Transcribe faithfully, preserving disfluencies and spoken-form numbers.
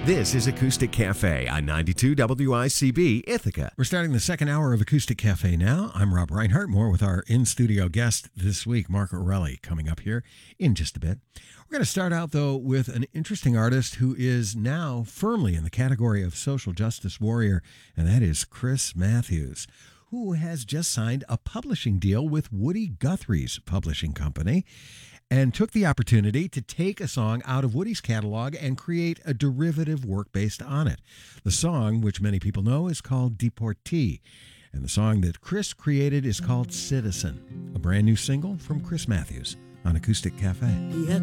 This is Acoustic Cafe on ninety-two W I C B Ithaca. We're starting the second hour of Acoustic Cafe now. I'm Rob Reinhardt, more with our in-studio guest this week, Mark Orelli, coming up here in just a bit. We're going to start out, though, with an interesting artist who is now firmly in the category of social justice warrior, and that is Chris Matthews, who has just signed a publishing deal with Woody Guthrie's publishing company, and took the opportunity to take a song out of Woody's catalog and create a derivative work based on it. The song, which many people know, is called Deportee, and the song that Chris created is called Citizen, a brand new single from Chris Matthews on Acoustic Cafe. He had